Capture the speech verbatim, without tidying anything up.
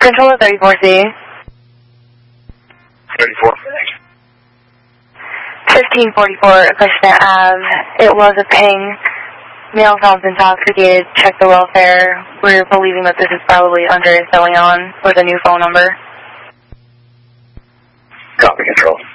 Control of thirty-four C. thirty-four. fifteen forty-four, Acushnet Ave. It was a ping. Male sounds intoxicated. Check the welfare. We're believing that this is probably Andres De Leon with a new phone number. Copy, Control.